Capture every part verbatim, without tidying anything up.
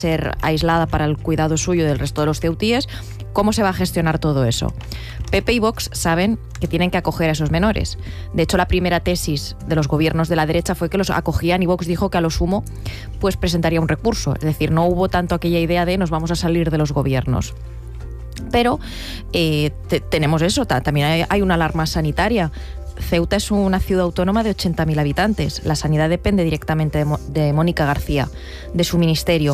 ser aislada para el cuidado suyo del resto de los ceutíes. ¿Cómo se va a gestionar todo eso? P P y Vox saben que tienen que acoger a esos menores. De hecho, la primera tesis de los gobiernos de la derecha fue que los acogían y Vox dijo que a lo sumo pues presentaría un recurso. Es decir, no hubo tanto aquella idea de nos vamos a salir de los gobiernos. Pero eh, te, tenemos eso, también hay, hay una alarma sanitaria. Ceuta es una ciudad autónoma de ochenta mil habitantes. La sanidad depende directamente de, Mo, de Mónica García, de su ministerio.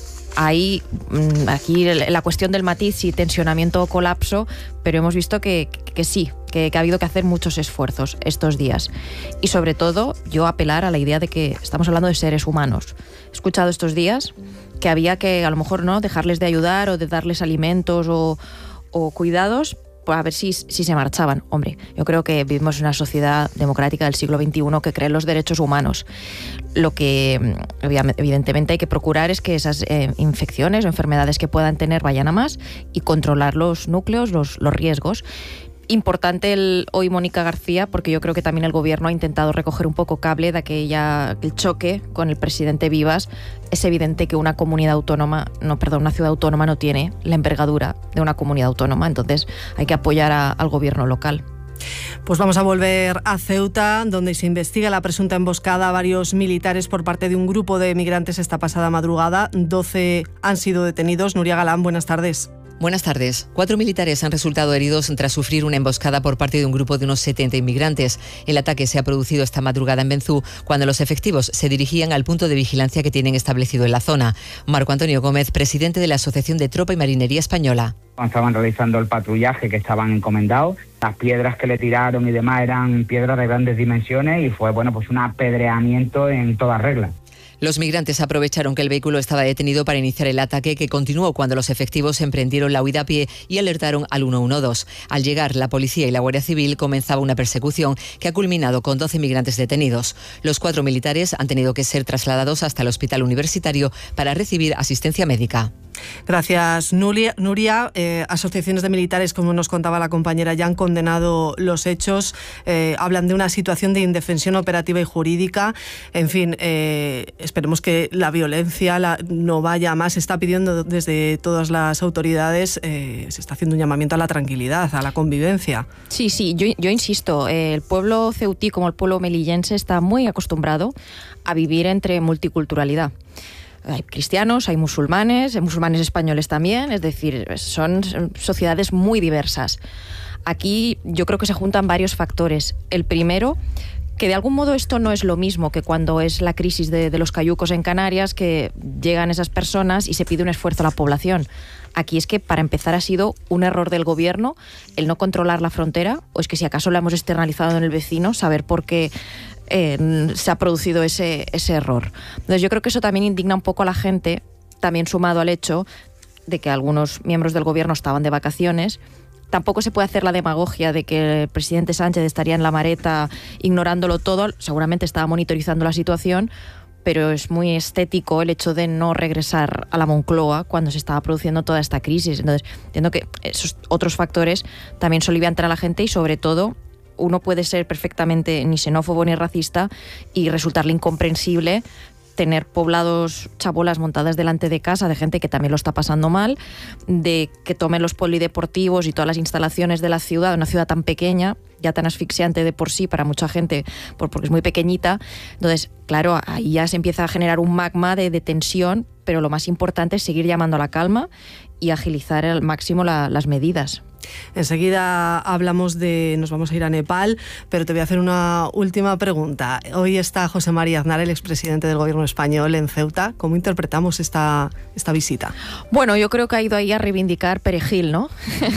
Hay aquí la cuestión del matiz, si tensionamiento o colapso, pero hemos visto que, que, que sí, que, que ha habido que hacer muchos esfuerzos estos días. Y sobre todo, yo apelar a la idea de que estamos hablando de seres humanos. He escuchado estos días que había que, a lo mejor, no dejarles de ayudar o de darles alimentos o, o cuidados, a ver si, si se marchaban. Hombre, yo creo que vivimos en una sociedad democrática del siglo veintiuno que cree en los derechos humanos. Lo que evidentemente hay que procurar es que esas eh, infecciones o enfermedades que puedan tener vayan a más y controlar los núcleos, los, los riesgos. Importante el, hoy Mónica García, porque yo creo que también el gobierno ha intentado recoger un poco cable de aquella, el choque con el presidente Vivas. Es evidente que una comunidad autónoma, no, perdón, una ciudad autónoma no tiene la envergadura de una comunidad autónoma, entonces hay que apoyar a, al gobierno local. Pues vamos a volver a Ceuta, donde se investiga la presunta emboscada a varios militares por parte de un grupo de migrantes esta pasada madrugada. doce han sido detenidos. Nuria Galán, buenas tardes. Buenas tardes. Cuatro militares han resultado heridos tras sufrir una emboscada por parte de un grupo de unos setenta inmigrantes. El ataque se ha producido esta madrugada en Benzú, cuando los efectivos se dirigían al punto de vigilancia que tienen establecido en la zona. Marco Antonio Gómez, presidente de la Asociación de Tropa y Marinería Española. Estaban realizando el patrullaje que estaban encomendados. Las piedras que le tiraron y demás eran piedras de grandes dimensiones y fue bueno pues un apedreamiento en toda regla. Los migrantes aprovecharon que el vehículo estaba detenido para iniciar el ataque, que continuó cuando los efectivos emprendieron la huida a pie y alertaron al uno uno dos. Al llegar, la policía y la Guardia Civil comenzaba una persecución que ha culminado con doce migrantes detenidos. Los cuatro militares han tenido que ser trasladados hasta el hospital universitario para recibir asistencia médica. Gracias, Nuria. Nuria eh, asociaciones de militares, como nos contaba la compañera, ya han condenado los hechos. Eh, hablan de una situación de indefensión operativa y jurídica. En fin, eh, esperemos que la violencia la, no vaya más. Se está pidiendo desde todas las autoridades, eh, se está haciendo un llamamiento a la tranquilidad, a la convivencia. Sí, sí, yo, yo insisto, eh, el pueblo ceutí como el pueblo melillense está muy acostumbrado a vivir entre multiculturalidad. Hay cristianos, hay musulmanes, hay musulmanes españoles también, es decir, son sociedades muy diversas. Aquí yo creo que se juntan varios factores. El primero, que de algún modo esto no es lo mismo que cuando es la crisis de, de los cayucos en Canarias, que llegan esas personas y se pide un esfuerzo a la población. Aquí es que, para empezar, ha sido un error del gobierno el no controlar la frontera, o es que si acaso la hemos externalizado en el vecino, saber por qué eh, se ha producido ese, ese error. Entonces yo creo que eso también indigna un poco a la gente, también sumado al hecho de que algunos miembros del gobierno estaban de vacaciones. Tampoco se puede hacer la demagogia de que el presidente Sánchez estaría en la mareta ignorándolo todo. Seguramente estaba monitorizando la situación, pero es muy estético el hecho de no regresar a la Moncloa cuando se estaba produciendo toda esta crisis. Entonces, entiendo que esos otros factores también soliviantan a la gente y, sobre todo, uno puede ser perfectamente ni xenófobo ni racista y resultarle incomprensible tener poblados chabolas montadas delante de casa de gente que también lo está pasando mal, de que tomen los polideportivos y todas las instalaciones de la ciudad, una ciudad tan pequeña, ya tan asfixiante de por sí para mucha gente, porque es muy pequeñita. Entonces, claro, ahí ya se empieza a generar un magma de, de tensión, pero lo más importante es seguir llamando a la calma y agilizar al máximo la, las medidas. Enseguida hablamos de... nos vamos a ir a Nepal, pero te voy a hacer una última pregunta. Hoy está José María Aznar, el expresidente del gobierno español, en Ceuta. ¿Cómo interpretamos esta, esta visita? Bueno, yo creo que ha ido ahí a reivindicar Perejil, ¿no?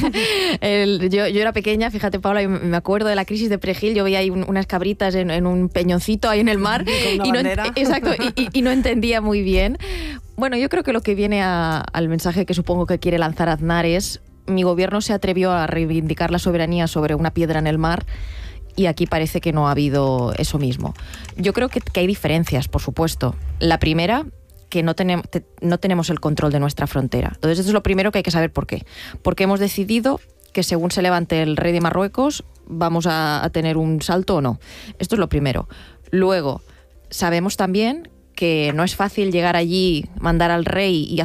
el, yo, yo era pequeña, fíjate, Paula, y me acuerdo de la crisis de Perejil. Yo veía ahí un, unas cabritas en, en un peñoncito ahí en el mar y no, exacto, y, y, y no entendía muy bien. Bueno, yo creo que lo que viene a, al mensaje que supongo que quiere lanzar Aznar es: mi gobierno se atrevió a reivindicar la soberanía sobre una piedra en el mar y aquí parece que no ha habido eso mismo. Yo creo que, que hay diferencias, por supuesto. La primera, que no, tenem, te, no tenemos el control de nuestra frontera. Entonces, eso es lo primero que hay que saber por qué. Porque hemos decidido que según se levante el rey de Marruecos vamos a, a tener un salto o no. Esto es lo primero. Luego, sabemos también que no es fácil llegar allí, mandar al rey y